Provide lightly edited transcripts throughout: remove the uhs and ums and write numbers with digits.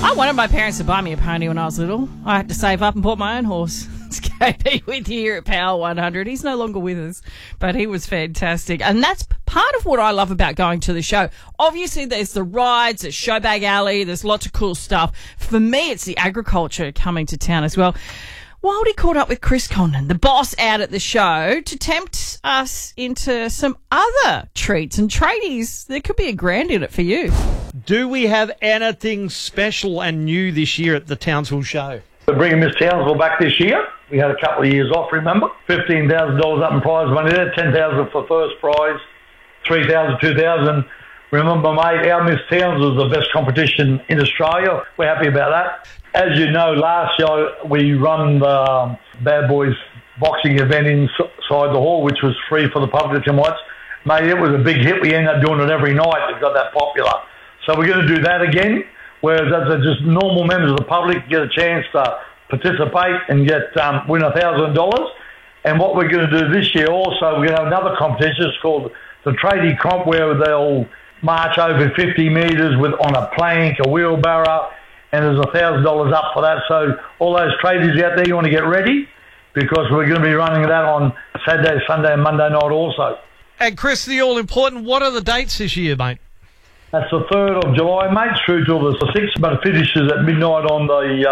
I wanted my parents to buy me a pony when I was little. I had to save up and bought my own horse. It's KB with you here at Power 100. He's no longer with us, but he was fantastic. And that's part of what I love about going to the show. Obviously, there's the rides, there's Showbag Alley, there's lots of cool stuff. For me, it's the agriculture coming to town as well. Wildy caught up with Chris Condon, the boss out at the show, to tempt us into some other treats and tradies. There could be a grand in it for you. Do we have anything special and new this year at the Townsville show? We're bringing Miss Townsville back this year. We had a couple of years off, remember? $15,000 up in prize money there, $10,000 for first prize, $3,000, $2,000. Remember, mate, our Miss Townsville was the best competition in Australia. We're happy about that. As you know, last year we run the Bad Boys boxing event inside the hall, which was free for the public to watch. Mate, it was a big hit. We ended up doing it every night. It got that popular. So we're going to do that again, whereas as just normal members of the public get a chance to participate and get win $1,000. And what we're going to do this year also, we're going to have another competition. It's called the Tradie Comp, where they'll march over 50 metres on a plank, a wheelbarrow, and there's $1,000 up for that. So all those tradies out there, you want to get ready, because we're going to be running that on Saturday, Sunday and Monday night also. And Chris, the all-important, what are the dates this year, mate? That's the 3rd of July, mate, through till the 6th, but it finishes at midnight on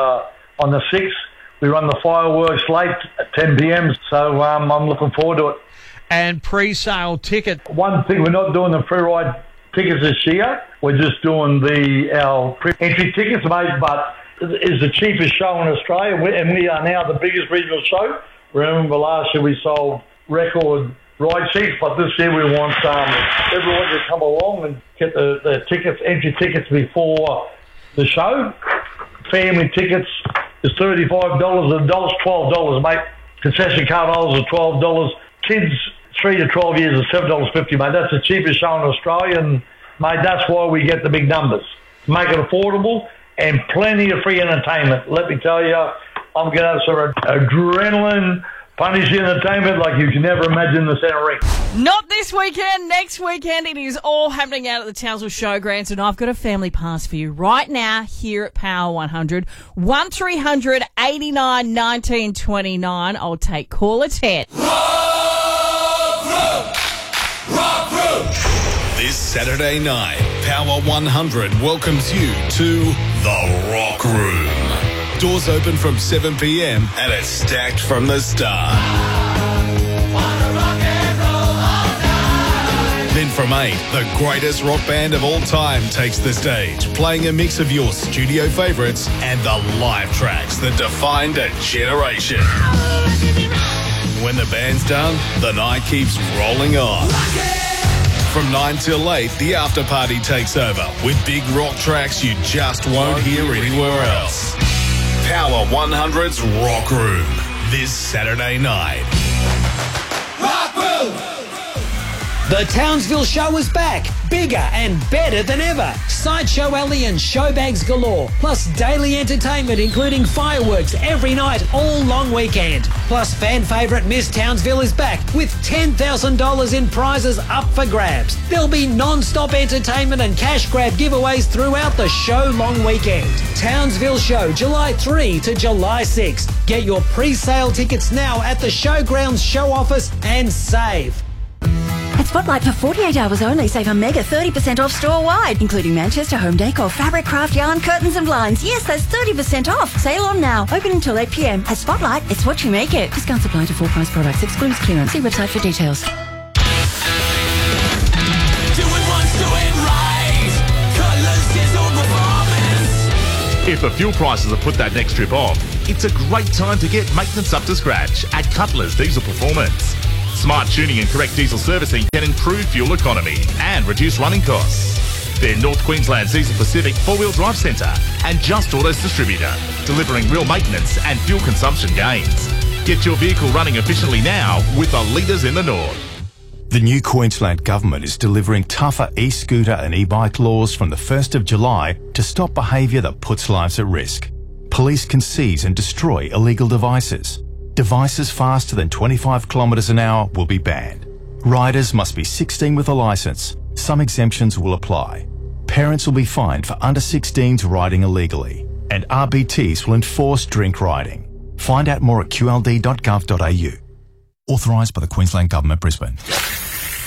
the 6th. We run the fireworks late at 10 p.m, so I'm looking forward to it. And pre-sale ticket. One thing, we're not doing the free ride tickets this year. We're just doing our pre-entry tickets, mate, but it's the cheapest show in Australia, and we are now the biggest regional show. Remember last year we sold record ride seats, but this year we want everyone to come along and get the tickets, entry tickets before the show. Family tickets is $35, adults $12, mate. Concession card holders are $12. Kids 3 to 12 years is $7.50, mate. That's the cheapest show in Australia, and mate, that's why we get the big numbers. Make it affordable and plenty of free entertainment. Let me tell you, I'm going to have some adrenaline punished entertainment like you can never imagine in the centre ring. Not this weekend, next weekend. It is all happening out at the Townsville Showgrounds, and I've got a family pass for you right now here at Power 100. 1300 89 19 29. I'll take caller 10. Rock Room! This Saturday night, Power 100 welcomes you to the Rock Room. Doors open from 7 p.m. and it's stacked from the start. Then from 8, the greatest rock band of all time takes the stage, playing a mix of your studio favourites and the live tracks that defined a generation. When the band's done, the night keeps rolling on. From 9 till 8, the after party takes over with big rock tracks you just won't hear anywhere else. Power 100's Rock Room, this Saturday night. Rock Room! The Townsville show is back, bigger and better than ever. Sideshow Alley and showbags galore, plus daily entertainment including fireworks every night all long weekend. Plus fan favourite Miss Townsville is back with $10,000 in prizes up for grabs. There'll be non-stop entertainment and cash grab giveaways throughout the show long weekend. Townsville show July 3 to July 6. Get your pre-sale tickets now at the Showgrounds show office and save. At Spotlight for 48 hours only, save a mega 30% off store-wide, including Manchester Home Decor, fabric, craft, yarn, curtains and blinds. Yes, that's 30% off. Sale on now. Open until 8 p.m. At Spotlight, it's what you make it. Discounts apply to full price products. Excludes clearance. See website for details. Do it once, do it right. Colours, sizzle, performance. If the fuel prices have put that next trip off, it's a great time to get maintenance up to scratch at Cutler's Diesel Performance. Smart tuning and correct diesel servicing can improve fuel economy and reduce running costs. They're North Queensland's Diesel Pacific 4-wheel drive centre and Just Autos distributor, delivering real maintenance and fuel consumption gains. Get your vehicle running efficiently now with the leaders in the north. The new Queensland Government is delivering tougher e-scooter and e-bike laws from the 1st of July to stop behaviour that puts lives at risk. Police can seize and destroy illegal devices. Devices faster than 25 kilometres an hour will be banned. Riders must be 16 with a licence. Some exemptions will apply. Parents will be fined for under 16s riding illegally, and RBTs will enforce drink riding. Find out more at qld.gov.au. Authorised by the Queensland Government, Brisbane.